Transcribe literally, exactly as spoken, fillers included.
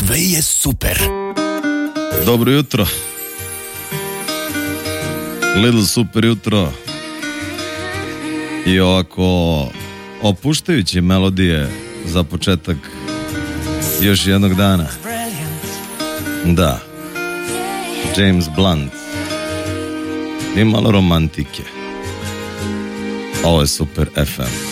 Sve je super. Dobro jutro. Little super jutro. I ovako opuštajuće melodije za početak još jednog dana. Da. James Blunt. I malo romantike. Ovo je Super ef em.